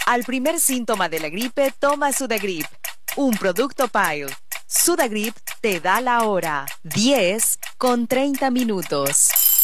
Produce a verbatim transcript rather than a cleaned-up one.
Al primer síntoma de la gripe, toma Sudagrip, un producto Pile. Sudagrip te da la hora, diez con treinta minutos.